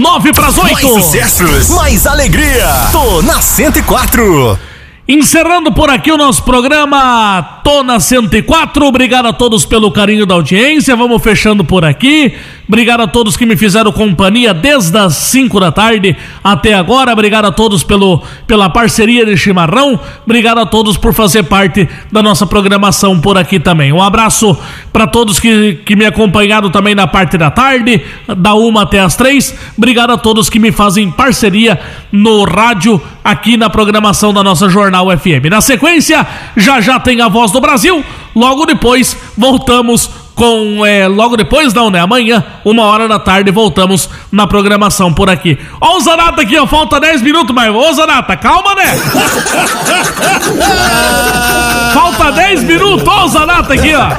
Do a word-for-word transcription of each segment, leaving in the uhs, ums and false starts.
nove para as oito. Mais sucessos, mais alegria. Tô na cento e quatro. Encerrando por aqui o nosso programa Tô na cento e quatro, obrigado a todos pelo carinho da audiência, vamos fechando por aqui, obrigado a todos que me fizeram companhia desde as cinco da tarde até agora, obrigado a todos pelo, pela parceria de chimarrão, obrigado a todos por fazer parte da nossa programação por aqui também, um abraço para todos que, que me acompanharam também na parte da tarde, da uma até as três, obrigado a todos que me fazem parceria no rádio aqui na programação da nossa Jornal F M. Na sequência, já já tem a Voz do Brasil, logo depois voltamos com, é, logo depois não, né, amanhã, uma hora da tarde, voltamos na programação por aqui. Ó o Zanata aqui, ó, falta dez minutos, mas, ô Zanata, calma, né? Falta dez minutos, ó o Zanata aqui, ó.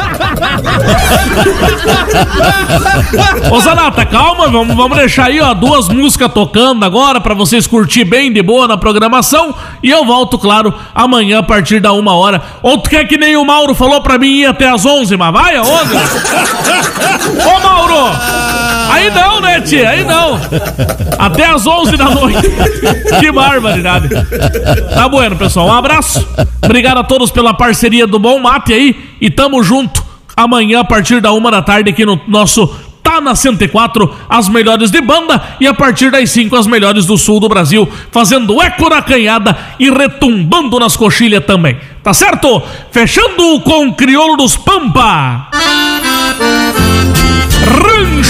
Ô Zanata, calma, vamos, vamos deixar aí, ó, duas músicas tocando agora, pra vocês curtir bem de boa na programação, e eu volto, claro, amanhã a partir da uma hora. Ou tu quer que nem o Mauro falou pra mim ir até as onze, mas vai aonde? Ô Mauro, aí não, né, tia? Aí não. Até às onze da noite. Que barbaridade. Tá bueno, pessoal. Um abraço. Obrigado a todos pela parceria do Bom Mate aí. E tamo junto amanhã a partir da uma da tarde aqui no nosso Tá na cento e quatro, as melhores de banda, e a partir das cinco as melhores do sul do Brasil, fazendo eco na canhada e retumbando nas coxilhas também. Tá certo? Fechando com o Crioulo dos Pampa. Rancho